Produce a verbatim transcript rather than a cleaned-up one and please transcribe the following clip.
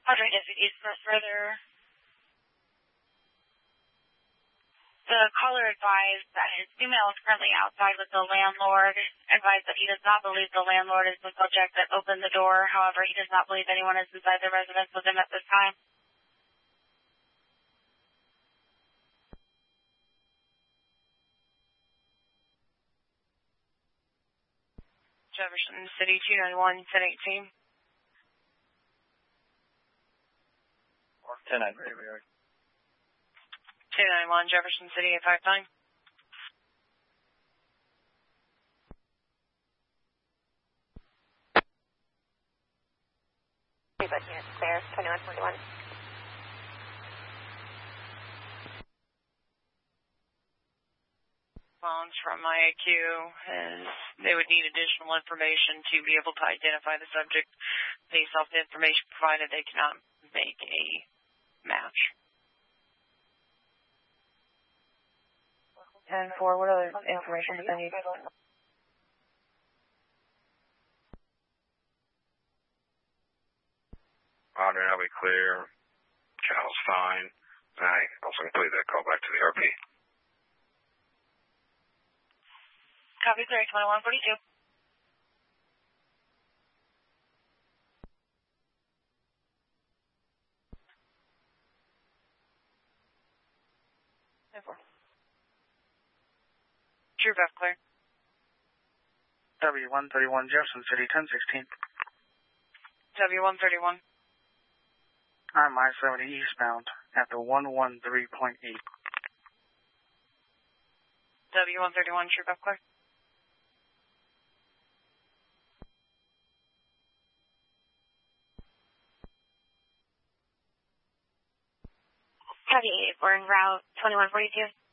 Padre deputies for further. The caller advised that his female is currently outside with the landlord, advised that he does not believe the landlord is the subject that opened the door. However, he does not believe anyone is inside the residence with him at this time. Jefferson City, two ninety-one, ten eighteen. ten nine, radio. two ninety-one, Jefferson City, eight five nine. But unit clear, twenty-one forty-one. Response from I A Q is they would need additional information to be able to identify the subject. Based off the information provided, they cannot make a match. ten four, what other information do they need? Roger, I'll be clear. Channel's fine. I also complete that call back to the R P. Copy, clear, twenty-one forty-two. True, Beth, clear. W one thirty-one, Jefferson City, ten sixteen. W one thirty-one. I'm I seventy eastbound at the one one three point eight. W one thirty-one, true, Beth, clear. Copy, we're en route, twenty-one forty-two.